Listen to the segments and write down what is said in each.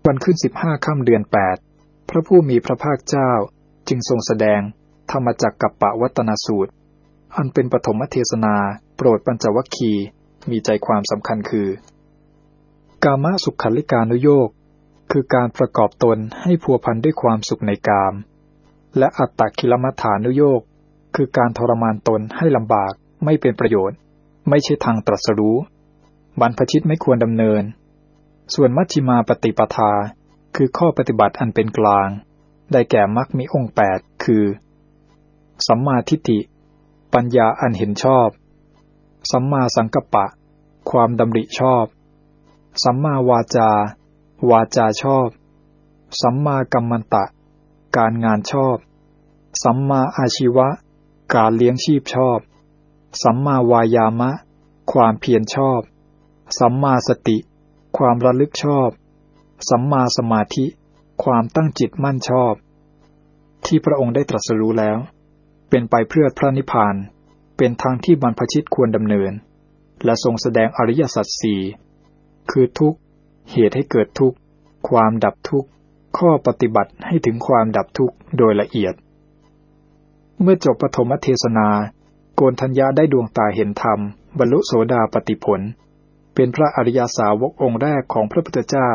วันขึ้น15 ค่ำเดือน 8พระผู้มีพระภาคเจ้าจึงทรงแสดงธรรมจักกัปปวัตตนสูตรอันเป็นปฐมเทศนาโปรดปัญจวัคคีย์มีใจความสำคัญคือกามสุขัลลิกานุโยคคือการประกอบตนให้พัวพันด้วยความสุขในกามและอัตตคิลมัฏฐานุโยคคือการทรมานตนให้ลำบากไม่เป็นประโยชน์ไม่ใช่ทางตรัสรู้บรรพชิตไม่ควรดำเนินส่วนมัชฌิมาปฏิปทาคือข้อปฏิบัติอันเป็นกลางได้แก่มรรคมีองค์8คือสัมมาทิฏฐิปัญญาอันเห็นชอบสัมมาสังกัปปะความดำริชอบสัมมาวาจาวาจาชอบสัมมากัมมันตะการงานชอบสัมมาอาชีวะการเลี้ยงชีพชอบสัมมาวายามะความเพียรชอบสัมมาสติความระลึกชอบสัมมาสมาธิความตั้งจิตมั่นชอบที่พระองค์ได้ตรัสรู้แล้วเป็นไปเพื่อพระนิพพานเป็นทางที่บรรพชิตควรดำเนินและทรงแสดงอริยสัจสี่คือทุกข์เหตุให้เกิดทุกข์ความดับทุกข์ข้อปฏิบัติให้ถึงความดับทุกข์โดยละเอียดเมื่อจบปฐมเทศนาโกณฑัญญะได้ดวงตาเห็นธรรมบรรลุโสดาปัตติผลเป็นพระอริยสาวกองค์แรกของพระพุทธเจ้า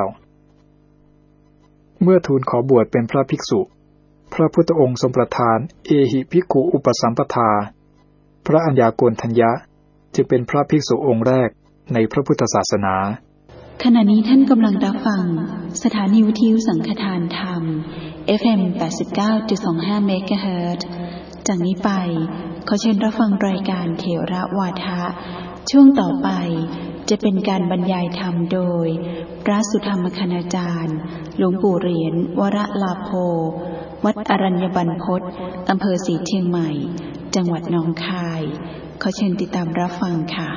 เมื่อทูลขอบวชเป็นพระภิกษุพระพุทธองค์ทรงประทานเอหิภิกขุอุปสัมปทาพระอัญญาโกณฑัญญะจึงเป็นพระภิกษุองค์แรกในพระพุทธศาสนาขณะนี้ท่านกำลังรับฟังสถานีวิทยุสังฆทานธรรม FM 89.25 เมกะเฮิรตซ์จากนี้ไปขอเชิญรับฟังรายการเถระวาทะช่วงต่อไปจะเป็นการบรรยายธรรมโดยพระสุธรรมคณาจารย์หลวงปู่เหรียญวรลาโภวัดอรัญญบรรพตอำเภอศรีเชียงใหม่จังหวัดหนองคายขอเชิญติดตามรับฟังค่ะ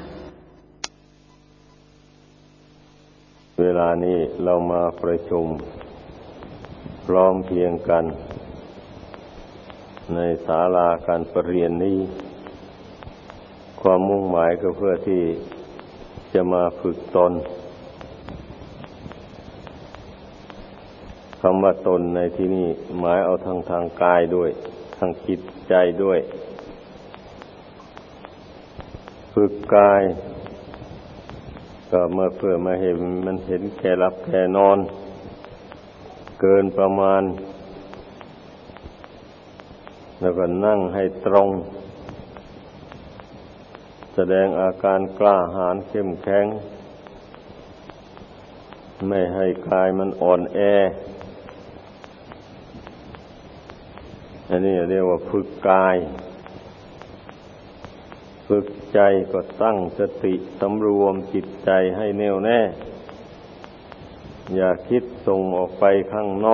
เวลานี้เรามาประชุมพร้อมเพรียงกันในศาลาการประเรียนนี้ความมุ่งหมายก็เพื่อที่จะมาฝึกตนคำว่าตนในที่นี้หมายเอาทางกายด้วยทางจิตใจด้วยฝึกกายก็เพื่อมาเห็นมันเห็นแก่หลับแก่นอนเกินประมาณแล้วก็นั่งให้ตรงแสดงอาการกล้าหาญเข้มแข็งไม่ให้กายมันอ่อนแออันนี้เรียกว่าฝึกกายฝึกใจก็ตั้งสติสำรวมจิตใจให้แน่วแน่อย่าคิดส่งออกไปข้างนอก